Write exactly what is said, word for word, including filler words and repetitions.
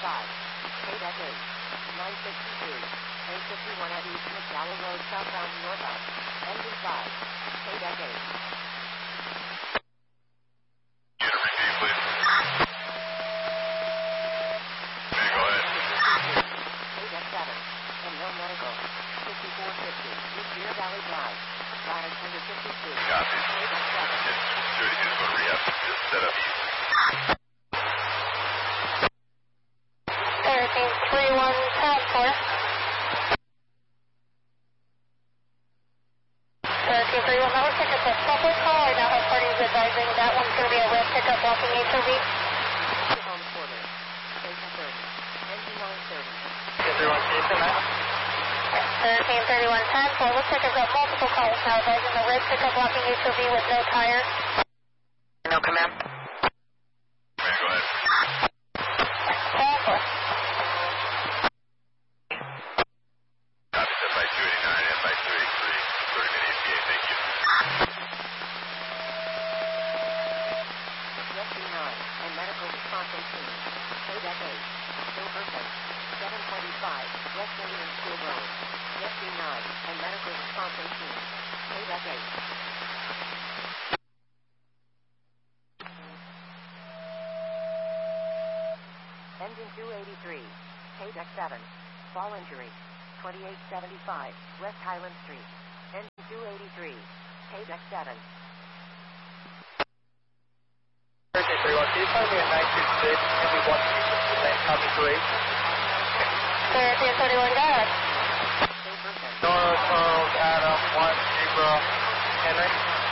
five. K deck eight. nine sixty-two. A fifty-one at East McDowell Road, southbound northbound. Engine five. K deck eight. Unit review, please. Okay, go ahead. K deck seven. And no medical. fifty-four fifty. East Deer Valley Drive. Latitude fifty-two. Copy. K deck seven. Yes, Judy, just go to rehab. Just set up east. thirteen three one ten four. thirteen three one, that was pick up a public call. I now have parties advising that one's going to be a red pickup walking H O V. On the quarter. Station thirty. Engine nine thirty. thirteen thirty one ten four, looks like I've got multiple calls now advising the red pickup walking H O V with no tire. No command. Okay, go ahead. ten four. Copy, set by two eighty-nine and by two eighty-three. thirty minute E T A, thank you. Rescue nine and medical response eighteen. K deck eight. Silverton. seven twenty-five. West Indian School Road. Rescue nine and medical response eighteen. K deck eight. Engine two eighty-three. K deck seven. Fall injury. twenty-eight seventy-five. West Highland Street. Engine two eighty-three. K deck seven. thirteen three one, can you find me a nine two six and we want to use the same copy three? thirteen thirty one, go ahead. Silverton. North of Adam, one Zebra, Henry.